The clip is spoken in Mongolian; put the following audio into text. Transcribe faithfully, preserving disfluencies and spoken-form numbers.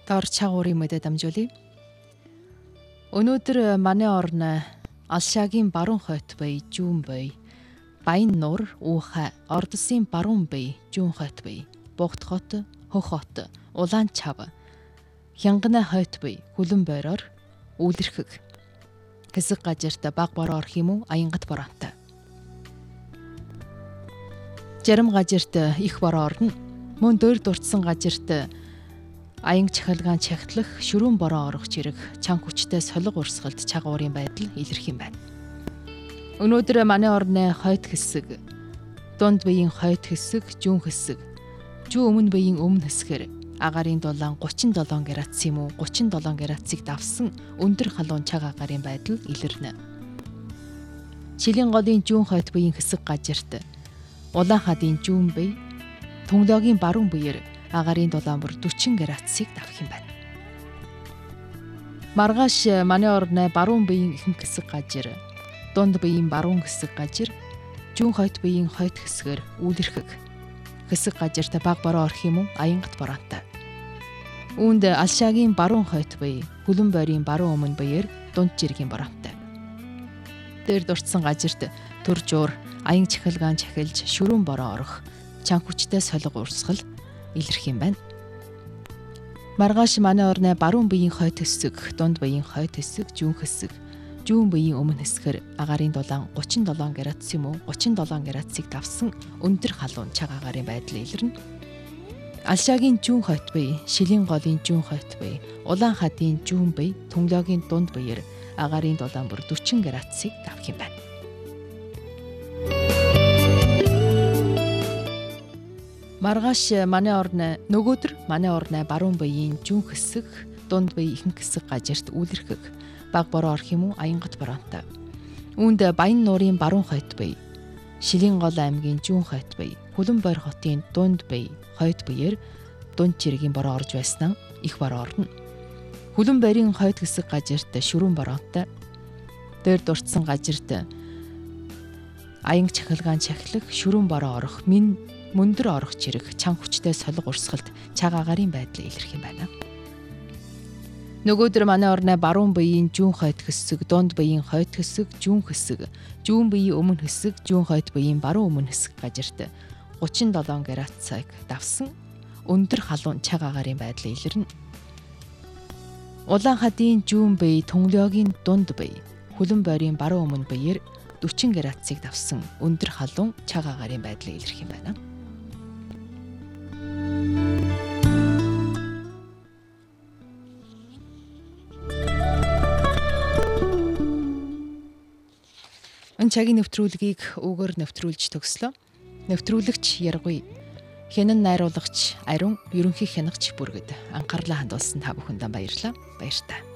Дор чагуурын мэдээ дамжуулъя. Өнөөдөр манай орн Алшаагийн баруун хойт бай, Жүүн бай, Баян нуур, Уухай, Ордосын баруун бай, Жүүн хойт бай, Бугт хот, Хөх хот, Улаан чав, Хянганы хойт бай, Хүлэн бойроор Үлэрхэг хэсэг газарт баг бороо орох юм уу? Аянгат бороонтой. Жарим газарт их бороо орно. Мөн дөр дурдсан газарт аянг чахалгаан чагтлах, шүрүүн бороо орох зэрэг чанга хүчтэй солиг урсгалд чагуурын байдал илэрх юм байна. Өнөөдөр манай орны хойд хэсэг, дунд биеийн хойд хэсэг, жүүн хэсэг, жүү өмнө биеийн өмнө хэсгээр агарын дулаан гучин долоон градус юм уу гучин долоон градусыг давсан өндөр халуун цаг агарын байдал илэрнэ. Шилийн голын жүүн хойд биеийн хэсэг газарт улаан хадын жүүн бие, Төнлөөгийн баруун биеэр агарын дулаан бүр дөрвөн градусыг давах юм байна. Маргааш манай орны баруун биеийн ихэнх хэсэг газар, дунд биеийн баруун хэсэг газар, жүүн хойд биеийн хойд хэсгээр Үлэрхэг хэсэг газарт баг бороо орох юм уу? Аянгат бороонтой. Үүнд Алшаагийн баруун хойд бие, Хүлэн бойрын баруун өмнө биеэр дунд жиргийн бороонтой. Дээр дурдсан газарт төр жуур, аянг чахалгаан чахилж шүрүүн бороо орох, чанга хүчтэй солиг урсгал илэрх юм байна. Маргааш манай орны баруун биеийн хойд хэсэг, дунд биеийн хойд хэсэг, жүүн хэсэг, жүүн биеийн өмнө хэсгээр агарын дулаан гучин долоон градус юм уу гучин долоон градусыг давсан өндөр халуун цаг агарын байдал илэрнэ. Алшаагийн жүүн хойд бие, Шилийн голын жүүн хойд бие, Улаан хадын жүүн бие, Төнлөөгийн дунд биеэр агарын дулаан бүр дөрвөн градусыг давах юм байна. Маргааш манай орны нөгөөдөр манай орны баруун биеийн жүүн хэсэг, дунд биеийн ихэнх хэсэг газарт Үлэрхэг баг бороо орох юм уу? Аянгат бороонтой. Үүнд Баян нуурын баруун хойд бие, Шилийн гол аймгийн жүүн хойд бие, Хүлэн бойр хотын дунд бие, хойд биеэр дунд жиргийн бороо орж байснаа их бороо орно. Хүлэн бойрын хойд хэсэг газарт шүрүүн бороонтой. Дээр дурдсан газарт аянг чахалгаан чахлах, шүрүүн бороо орох, мэн мөндөр орох зэрэг чанга хүчтэй солиг урсгалд цаг агарын байдал илэрх юм байна. Нөгөөдөр манай орны баруун биеийн жүүн хойд хэсэг, дунд биеийн хойд хэсэг, жүүн хэсэг, жүүн биеийн өмнө хэсэг, жүүн хойд биеийн баруун өмнө хэсэг газарт гучин долоон градусыг давсан өндөр халуун цаг агарын байдал илэрнэ. Улаан хадын жүүн бие, Төнлөөгийн дунд бие, Хүлэн бойрын баруун өмнө биеэр дөрвөн градусыг давсан өндөр халуун цаг агарын байдал илэрх юм байна. Энэ цагийн нэвтрүүлгийг үгээр нэвтрүүлж төгслөө. Нэвтрүүлэгч Яргуй, хянан найруулагч Ариун, ерөнхий хянагч Бүргэд анхаарлаа хандуулсан та бүхэндээ баярлалаа. Баяр та.